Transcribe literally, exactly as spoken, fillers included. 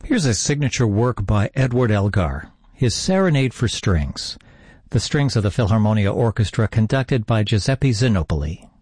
Here's a signature work by Edward Elgar, his Serenade for Strings. The strings of the Philharmonia Orchestra conducted by Giuseppe Zinopoli.